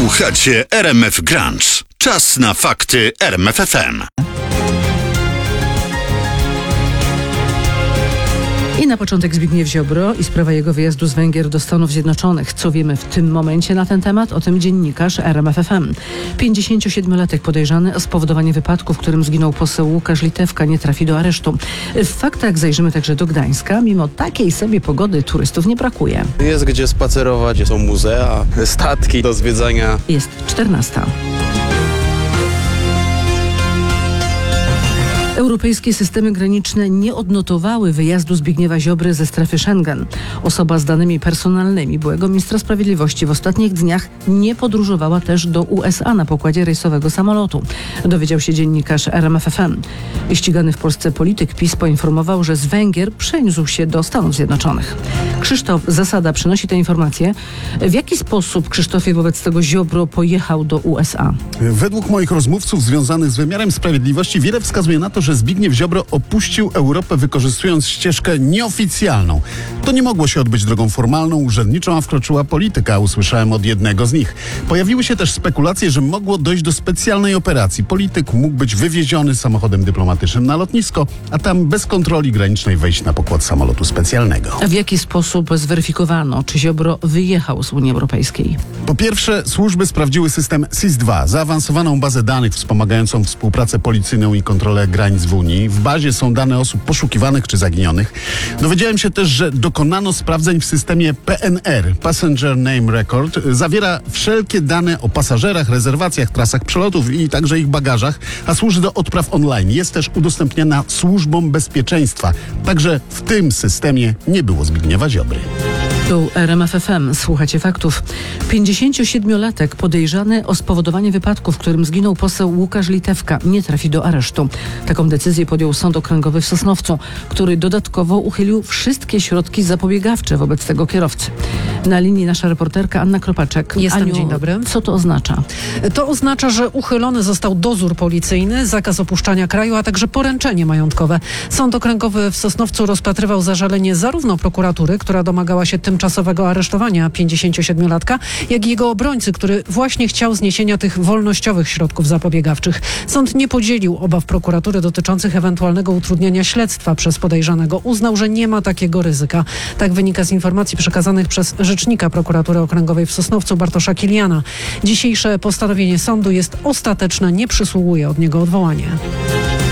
Słuchacie RMF Grunge. Czas na fakty RMF FM. I na początek Zbigniew Ziobro i sprawa jego wyjazdu z Węgier do Stanów Zjednoczonych. Co wiemy w tym momencie na ten temat? O tym dziennikarz RMF FM. 57-latek podejrzany o spowodowanie wypadku, w którym zginął poseł Łukasz Litewka, nie trafi do aresztu. W faktach zajrzymy także do Gdańska. Mimo takiej sobie pogody turystów nie brakuje. Jest gdzie spacerować, są muzea, statki do zwiedzania. Jest 14. Europejskie systemy graniczne nie odnotowały wyjazdu Zbigniewa Ziobry ze strefy Schengen. Osoba z danymi personalnymi byłego ministra sprawiedliwości w ostatnich dniach nie podróżowała też do USA na pokładzie rejsowego samolotu. Dowiedział się dziennikarz RMF FM. Ścigany w Polsce polityk PiS poinformował, że z Węgier przeniósł się do Stanów Zjednoczonych. Krzysztof Zasada przynosi te informacje. W jaki sposób, Krzysztofie, wobec tego Ziobro pojechał do USA? Według moich rozmówców związanych z wymiarem sprawiedliwości wiele wskazuje na to, że Zbigniew Ziobro opuścił Europę, wykorzystując ścieżkę nieoficjalną. To nie mogło się odbyć drogą formalną, urzędniczą, a wkroczyła polityka, usłyszałem od jednego z nich. Pojawiły się też spekulacje, że mogło dojść do specjalnej operacji. Polityk mógł być wywieziony samochodem dyplomatycznym na lotnisko, a tam bez kontroli granicznej wejść na pokład samolotu specjalnego. A w jaki sposób zweryfikowano, czy Ziobro wyjechał z Unii Europejskiej? Po pierwsze, służby sprawdziły system SIS-2, zaawansowaną bazę danych wspomagającą współpracę policyjną i kontrolę granic w Unii. W bazie są dane osób poszukiwanych czy zaginionych. Dowiedziałem się też, że dokonano sprawdzeń w systemie PNR, Passenger Name Record. Zawiera wszelkie dane o pasażerach, rezerwacjach, trasach przelotów i także ich bagażach, a służy do odpraw online. Jest też udostępniana służbom bezpieczeństwa. Także w tym systemie nie było Zbigniewa Ziobry. Tu RMF FM. Słuchacie faktów. 57-latek podejrzany o spowodowanie wypadku, w którym zginął poseł Łukasz Litewka, nie trafi do aresztu. Taką decyzję podjął Sąd Okręgowy w Sosnowcu, który dodatkowo uchylił wszystkie środki zapobiegawcze wobec tego kierowcy. Na linii nasza reporterka Anna Kropaczek. Jestem, Aniu, dzień dobry. Co to oznacza? To oznacza, że uchylony został dozór policyjny, zakaz opuszczania kraju, a także poręczenie majątkowe. Sąd Okręgowy w Sosnowcu rozpatrywał zażalenie zarówno prokuratury, która domagała się tymczasowego aresztowania 57-latka, jak i jego obrońcy, który właśnie chciał zniesienia tych wolnościowych środków zapobiegawczych. Sąd nie podzielił obaw prokuratury dotyczących ewentualnego utrudniania śledztwa przez podejrzanego. Uznał, że nie ma takiego ryzyka. Tak wynika z informacji przekazanych przez rzecznika prokuratury okręgowej w Sosnowcu Bartosza Kiliana. Dzisiejsze postanowienie sądu jest ostateczne, nie przysługuje od niego odwołanie.